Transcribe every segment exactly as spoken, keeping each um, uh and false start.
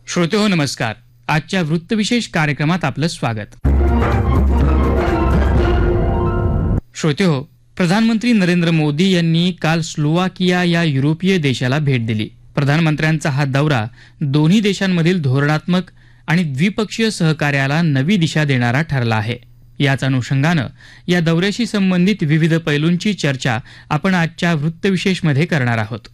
श्रोतेहो नमस्कार. आजच्या वृत्तविशेष कार्यक्रमात आपलं स्वागत. श्रोतेहो, प्रधानमंत्री नरेंद्र मोदी यांनी काल स्लोवाकिया या युरोपीय देशाला भेट दिली. प्रधानमंत्र्यांचा हा दौरा दोन्ही देशांमधील धोरणात्मक आणि द्विपक्षीय सहकार्याला नवी दिशा देणारा ठरला आहे. याच अनुषंगानं या दौऱ्याशी संबंधित विविध पैलूंची चर्चा आपण आजच्या वृत्तविशेषमध्ये करणार आहोत.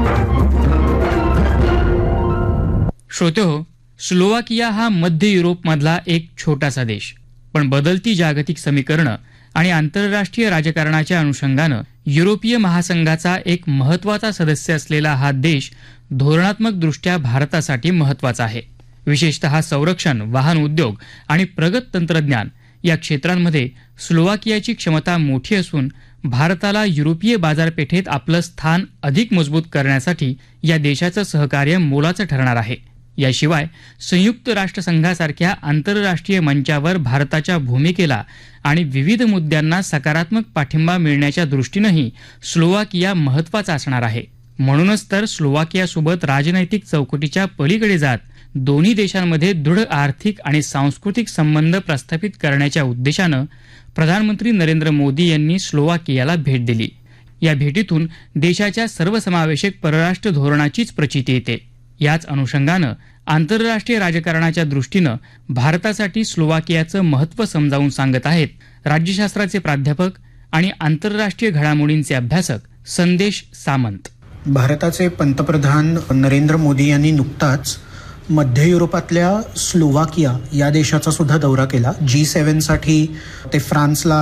श्रोतेहो, स्लोवाकिया हा मध्य युरोपमधला एक छोटासा देश, पण बदलती जागतिक समीकरणं आणि आंतरराष्ट्रीय राजकारणाच्या अनुषंगानं युरोपीय महासंघाचा एक महत्त्वाचा सदस्य असलेला हा देश धोरणात्मक दृष्ट्या भारतासाठी महत्त्वाचा आहे. विशेषतः संरक्षण, वाहन उद्योग आणि प्रगत तंत्रज्ञान या क्षेत्रांमध्ये स्लोवाकियाची क्षमता मोठी असून भारताला युरोपीय बाजारपेठेत आपलं स्थान अधिक मजबूत करण्यासाठी या देशाचं सहकार्य मोलाचं ठरणार आहे. याशिवाय संयुक्त राष्ट्रसंघासारख्या आंतरराष्ट्रीय मंचावर भारताच्या भूमिकेला आणि विविध मुद्द्यांना सकारात्मक पाठिंबा मिळण्याच्या दृष्टीनंही स्लोवाकिया महत्त्वाचा असणार आहे. म्हणूनच तर स्लोवाकियासोबत राजनैतिक चौकटीच्या पलीकडे जात दोन्ही देशांमध्ये दृढ आर्थिक आणि सांस्कृतिक संबंध प्रस्थापित करण्याच्या उद्देशानं प्रधानमंत्री नरेंद्र मोदी यांनी स्लोवाकियाला भेट दिली. या भेटीतून देशाच्या सर्वसमावेशक परराष्ट्र धोरणाचीच प्रचिती येते. याच अनुषंगानं आंतरराष्ट्रीय राजकारणाच्या दृष्टीनं भारतासाठी स्लोवाकियाचं महत्त्व समजावून सांगत आहेत राज्यशास्त्राचे प्राध्यापक आणि आंतरराष्ट्रीय घडामोडींचे अभ्यासक संदेश सामंत. भारताचे पंतप्रधान नरेंद्र मोदी यांनी नुकताच मध्य युरोपातल्या स्लोवाकिया या देशाचा सुद्धा दौरा केला. जी सेव्हन साठी ते फ्रान्सला